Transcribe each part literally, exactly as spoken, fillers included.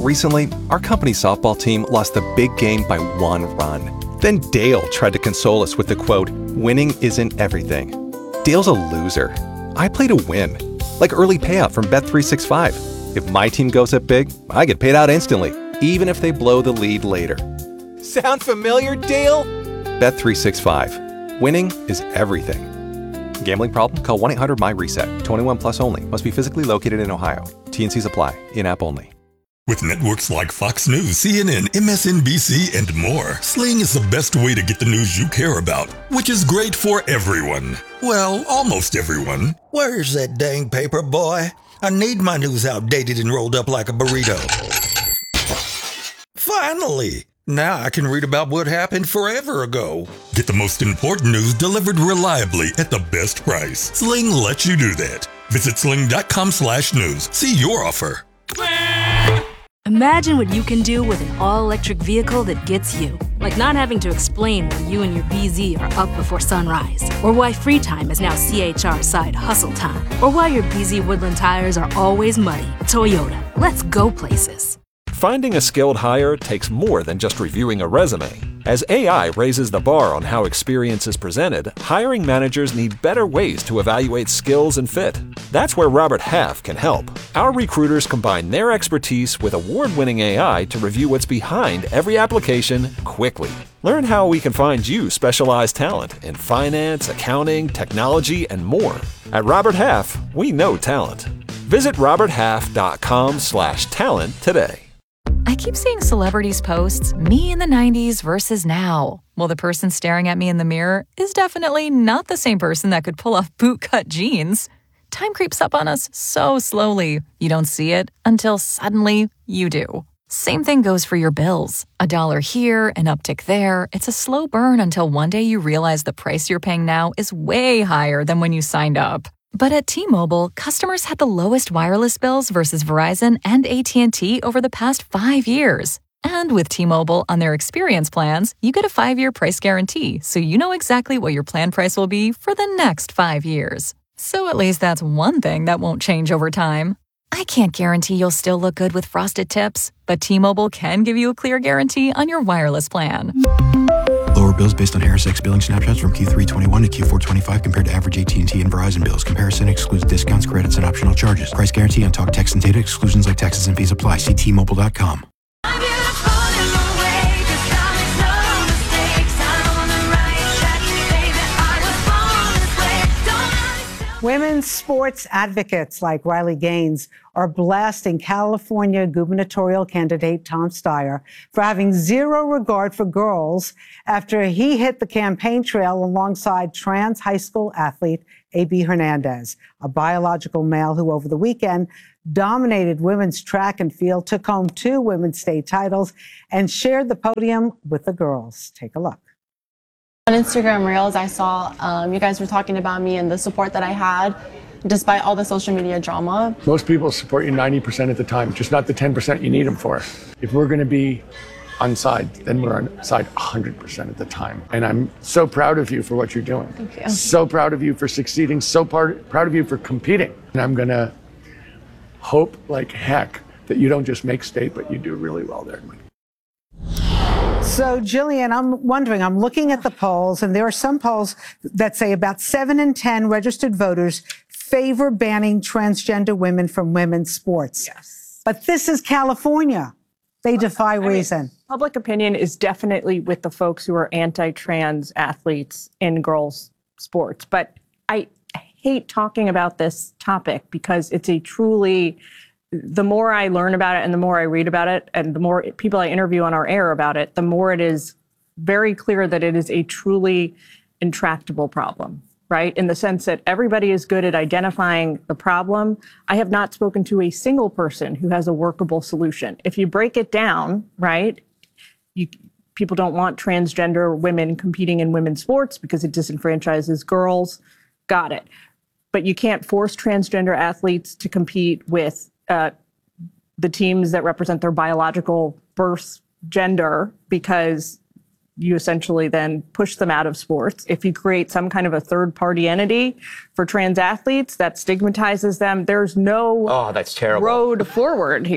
recently, our company softball team lost the big game by one run. Then Dale tried to console us with the quote, "Winning isn't everything." Dale's a loser. I play to win. Like early payout from Bet three sixty-five. If my team goes up big, I get paid out instantly, even if they blow the lead later. Sound familiar, Dale? Bet three sixty-five. Winning is everything. Gambling problem? Call one eight hundred M Y reset. twenty-one plus only. Must be physically located in Ohio. T N Cs apply. In-app only. With networks like Fox News, C N N, M S N B C, and more, Sling is the best way to get the news you care about, which is great for everyone. Well, almost everyone. Where's that dang paper, boy? I need my news outdated and rolled up like a burrito. Finally! Now I can read about what happened forever ago. Get the most important news delivered reliably at the best price. Sling lets you do that. Visit sling.com slash news. See your offer. Imagine what you can do with an all-electric vehicle that gets you. Like not having to explain why you and your B Z are up before sunrise. Or why free time is now C H R side hustle time. Or why your B Z Woodland tires are always muddy. Toyota, let's go places. Finding a skilled hire takes more than just reviewing a resume. As A I raises the bar on how experience is presented, hiring managers need better ways to evaluate skills and fit. That's where Robert Half can help. Our recruiters combine their expertise with award-winning A I to review what's behind every application quickly. Learn how we can find you specialized talent in finance, accounting, technology, and more. At Robert Half, we know talent. Visit roberthalf.com slash talent today. I keep seeing celebrities posts, me in the nineties versus now. Well, the person staring at me in the mirror is definitely not the same person that could pull off bootcut jeans. Time creeps up on us so slowly. You don't see it until suddenly you do. Same thing goes for your bills. A dollar here, an uptick there. It's a slow burn until one day you realize the price you're paying now is way higher than when you signed up. But at T-Mobile, customers had the lowest wireless bills versus Verizon and A T and T over the past five years. And with T-Mobile on their experience plans, you get a five-year price guarantee, so you know exactly what your plan price will be for the next five years. So at least that's one thing that won't change over time. I can't guarantee you'll still look good with frosted tips, but T-Mobile can give you a clear guarantee on your wireless plan. Lower bills based on Harris X billing snapshots from Q three twenty-one to Q four twenty-five compared to average A T and T and Verizon bills. Comparison excludes discounts, credits, and optional charges. Price guarantee on talk, text, and data. Exclusions like taxes and fees apply. See T Mobile dot com. Women's sports advocates like Riley Gaines are blasting California gubernatorial candidate Tom Steyer for having zero regard for girls after he hit the campaign trail alongside trans high school athlete A B Hernandez, a biological male who over the weekend dominated women's track and field, took home two women's state titles, and shared the podium with the girls. Take a look. On Instagram Reels, I saw um, you guys were talking about me and the support that I had despite all the social media drama. Most people support you ninety percent of the time, just not the ten percent you need them for. If we're going to be on side, then we're on side one hundred percent of the time. And I'm so proud of you for what you're doing. Thank you. So proud of you for succeeding, so part, proud of you for competing. And I'm going to hope like heck that you don't just make state, but you do really well there. So, Jillian, I'm wondering, I'm looking at the polls, and there are some polls that say about seven in ten registered voters favor banning transgender women from women's sports. Yes. But this is California. They defy I mean, reason. Public opinion is definitely with the folks who are anti-trans athletes in girls' sports. But I hate talking about this topic because it's a truly... the more I learn about it and the more I read about it and the more people I interview on our air about it, the more it is very clear that it is a truly intractable problem, right? In the sense that everybody is good at identifying the problem. I have not spoken to a single person who has a workable solution. If you break it down, right, you, people don't want transgender women competing in women's sports because it disenfranchises girls. Got it. But you can't force transgender athletes to compete with Uh, the teams that represent their biological birth gender because you essentially then push them out of sports. If you create some kind of a third-party entity for trans athletes that stigmatizes them, there's no oh, that's terrible. road forward here.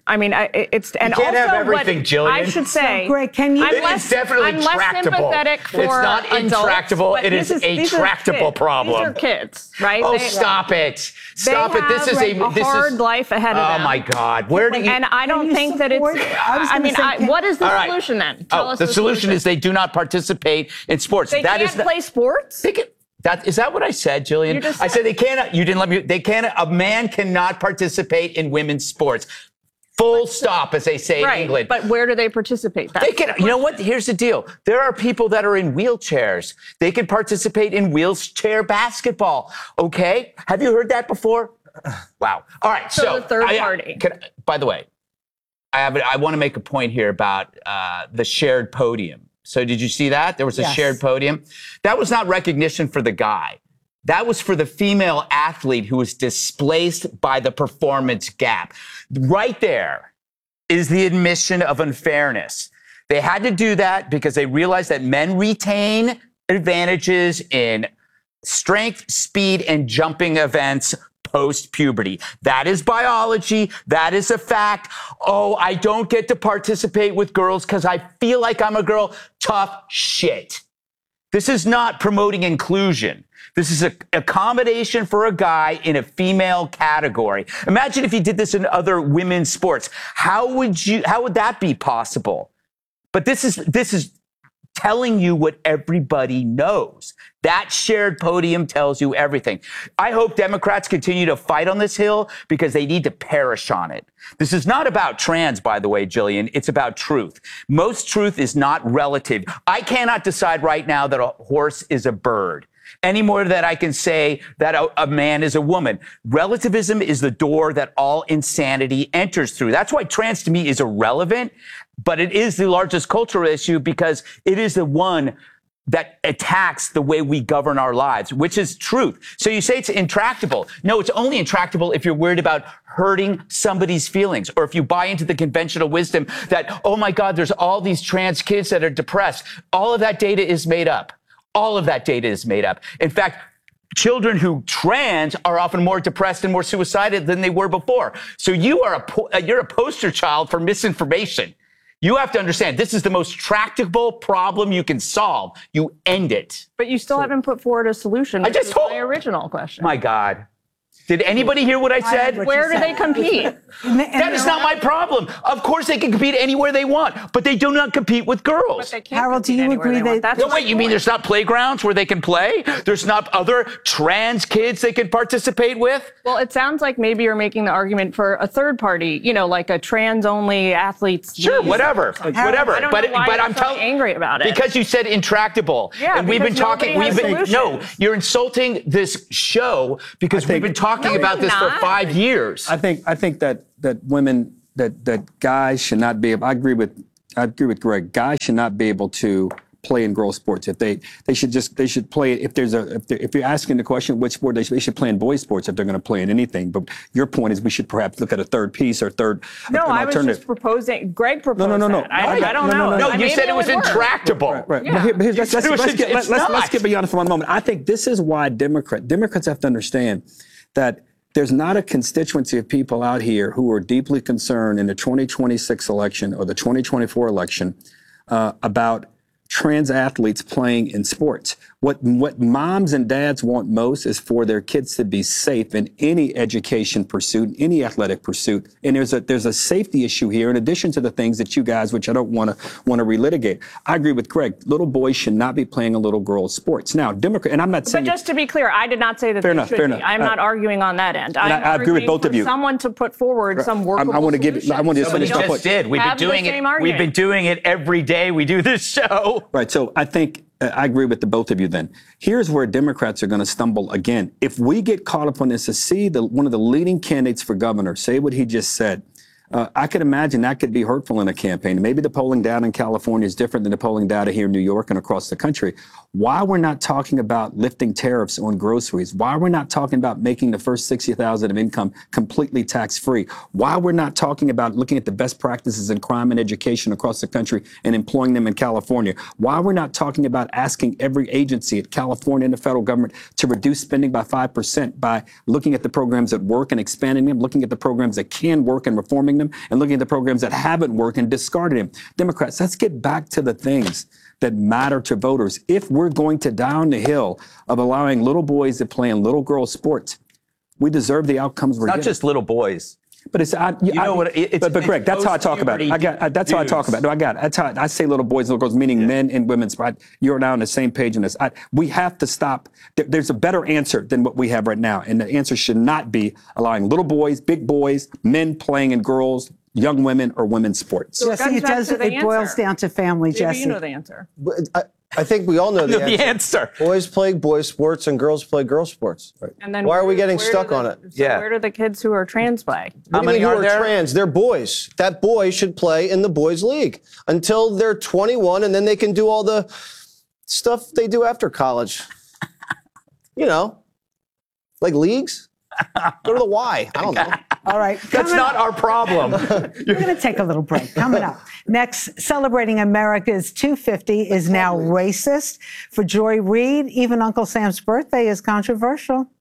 I mean, I, it's and you can't also have everything, what Jillian. I should say. So, Greg, can you? I'm It less, is definitely I'm less tractable. sympathetic for It's not adults, intractable. but It this is a these are tractable kids. problem. These are kids, right? Oh, They- stop it! Stop they it! This have is a, a this hard is, life ahead of oh them. my God! Where do you? And I don't you think that it's. support- I was I gonna mean, say, I, can- what is the All right. solution then? Tell Oh, us the solution is they do not participate in sports. they that can't is the- play sports. They can, that is that what I said, Jillian? You just I said- said they can't. You didn't let me. They can't. A man cannot participate in women's sports. Full stop, as they say right, in England. but where do they participate? That's They can. You know what? Here's the deal. There are people that are in wheelchairs. They can participate in wheelchair basketball. Okay? Have you heard that before? Wow. All right. So So, the third I- party. Can, by the way, I have. I want to make a point here about uh, the shared podium. So did you see that? There was a Yes. shared podium. That was not recognition for the guy. That was for the female athlete who was displaced by the performance gap. Right there is the admission of unfairness. They had to do that because they realized that men retain advantages in strength, speed, and jumping events post-puberty. That is biology. That is a fact. Oh, I don't get to participate with girls because I feel like I'm a girl. Tough shit. This is not promoting inclusion. This is an accommodation for a guy in a female category. Imagine if you did this in other women's sports. How would you, how would that be possible? But this is, this is telling you what everybody knows. That shared podium tells you everything. I hope Democrats continue to fight on this hill because they need to perish on it. This is not about trans, by the way, Jillian. It's about truth. Most truth is not relative. I cannot decide right now that a horse is a bird any more than I can say that a, a man is a woman. Relativism is the door that all insanity enters through. That's why trans to me is irrelevant, but it is the largest cultural issue because it is the one that attacks the way we govern our lives, which is truth. So you say it's intractable. No, it's only intractable if you're worried about hurting somebody's feelings, or if you buy into the conventional wisdom that, oh my God, there's all these trans kids that are depressed. All of that data is made up. All of that data is made up. In fact, children who trans are often more depressed and more suicidal than they were before. So you are a po- you're a poster child for misinformation. You have to understand, this is the most tractable problem you can solve. You end it. But you still haven't put forward a solution. I just to told- my original question. My God. Did anybody hear what I said? what Where you do said. they compete? And the- and That is the- not my problem. Of course they can compete anywhere they want, but they do not compete with girls. But they can't Harold, do compete you anywhere agree they want. that- That's No, my wait, you mean point. there's not playgrounds where they can play? There's not other trans kids they can participate with? Well, it sounds like maybe you're making the argument for a third party, you know, like a trans-only athletes. Sure, league. whatever, whatever. I don't but know why but you're I'm so telling angry about it. because you said intractable. Yeah, and we've been because talking. nobody We've has been no. solutions. You're insulting this show because we've been talking No, about you're this for not. five years. I think I think that that women that that guys should not be able. I agree with I agree with Greg. Guys should not be able to play in girl sports. If they they should just they should play. If there's a if, if you're asking the question which sport they should, they should play in boys sports if they're going to play in anything. But your point is we should perhaps look at a third piece or third. No, an I was alternative. just proposing. Greg proposed no, no, no. that. I, Right. I don't No, no, know. no, no. No, I- you maybe said it was would work. intractable. Right, right. Yeah. But here, but here's, let's, let's, It was- let's, get, it's let's, let's, let's not. get beyond it for one moment. I think this is why Democrat, Democrats have to understand that there's not a constituency of people out here who are deeply concerned in the twenty twenty-six election or the twenty twenty-four election uh, about trans athletes playing in sports. What what moms and dads want most is for their kids to be safe in any education pursuit, any athletic pursuit. And there's a there's a safety issue here in addition to the things that you guys, which I don't want to want to relitigate. I agree with Greg. Little boys should not be playing a little girl's sports. Now, Democrat, and I'm not saying But just to be clear, I did not say that Fair they enough, should fair be. enough. I'm Uh, not arguing on that end. and I'm I- I agree with arguing both of for you. someone to put forward some workable I want to give. I want to just Somebody finish my just point. did. We've been Have the doing it. same We've argument. been doing it every day. We do this show. Right. So I think uh, I agree with the both of you then. Here's where Democrats are going to stumble again. If we get caught up on this to see the, one of the leading candidates for governor say what he just said, uh, I could imagine that could be hurtful in a campaign. Maybe the polling data in California is different than the polling data here in New York and across the country. Why we're not talking about lifting tariffs on groceries? Why we're not talking about making the first sixty thousand of income completely tax-free? Why we're not talking about looking at the best practices in crime and education across the country and employing them in California? Why we're not talking about asking every agency at California and the federal government to reduce spending by five percent by looking at the programs that work and expanding them, looking at the programs that can work and reforming them? them and looking at the programs that haven't worked and discarded them. Democrats, let's get back to the things that matter to voters. If we're going to down the hill of allowing little boys to play in little girls' sports, we deserve the outcomes we're Not getting. just little boys. But it's, I, You I, know what, it- it's- but, but it's Greg, that's how I talk about it. I got, I, that's how I talk about it. No, I got it. That's how I say little boys and little girls, meaning men and women's. Right? You're now on the same page in this. I, we have to stop. There, there's a better answer than what we have right now. And the answer should not be allowing little boys, big boys, men playing in girls, young women, or women's sports. So it Jesse, comes it, back does, to the it boils answer. down to family, Maybe Jesse. you know the answer. I, I think we all know the, The answer. answer. Boys play boys sports and girls play girls sports. And then Why are we where- getting where do stuck the- on it? So Yeah. where do the kids who are trans play? What How do you many mean who are are there? trans? They're boys. That boy should play in the boys' league until they're twenty-one, and then they can do all the stuff they do after college. You know, like leagues. Go to the Y. I don't know. All right. That's coming not up- our problem. We're going to take a little break. Coming up. Next, celebrating America's two fifty is now racist. For Joy Reid, even Uncle Sam's birthday is controversial.